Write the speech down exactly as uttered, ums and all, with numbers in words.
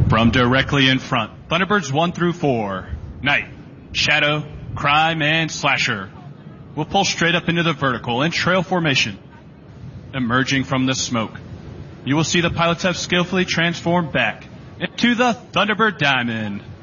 From directly in front, Thunderbirds one through four, Night, Shadow, Crime, and Slasher will pull straight up into the vertical and trail formation. Emerging from the smoke, you will see the pilots have skillfully transformed back into the Thunderbird Diamond.